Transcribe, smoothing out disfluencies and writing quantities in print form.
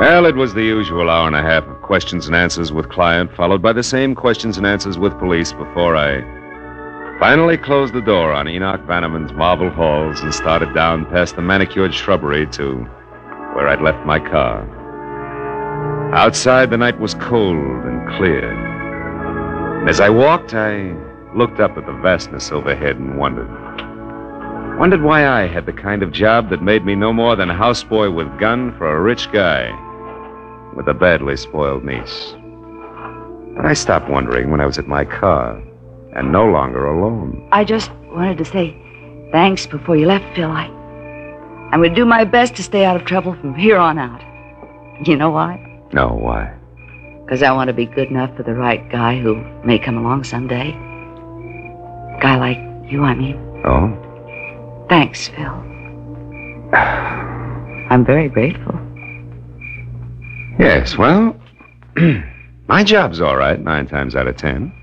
Well, it was the usual hour and a half of questions and answers with client, followed by the same questions and answers with police before I finally closed the door on Enoch Vanneman's marble halls and started down past the manicured shrubbery to where I'd left my car. Outside, the night was cold and clear. And as I walked, I looked up at the vastness overhead and wondered why I had the kind of job that made me no more than a houseboy with gun for a rich guy with a badly spoiled niece. But I stopped wondering when I was at my car and no longer alone. I just wanted to say thanks before you left, Phil. I'm going to do my best to stay out of trouble from here on out. You know why? No, why? Because I want to be good enough for the right guy who may come along someday. Guy like you, I mean. Oh? Thanks, Phil. I'm very grateful. Yes, well, my job's all right 9 times out of 10.